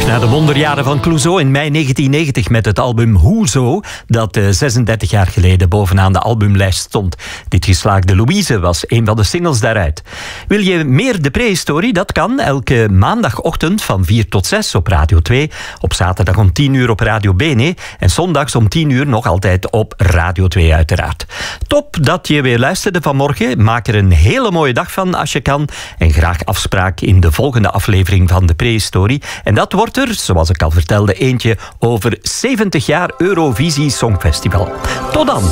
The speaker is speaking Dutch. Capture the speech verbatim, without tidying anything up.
Na de wonderjaren van Clouseau in mei negentien negentig met het album Hoezo, dat zesendertig jaar geleden bovenaan de albumlijst stond. Dit geslaagde Louise was een van de singles daaruit. Wil je meer de prehistorie? Dat kan elke maandagochtend van vier tot zes op Radio twee, op zaterdag om tien uur op Radio Bene en zondags om tien uur nog altijd op Radio twee uiteraard. Top dat je weer luisterde vanmorgen. Maak er een hele mooie dag van als je kan en graag afspraak in de volgende aflevering van de prehistorie. En dat wordt er, zoals ik al vertelde, eentje over zeventig jaar Eurovisie Songfestival. Tot dan!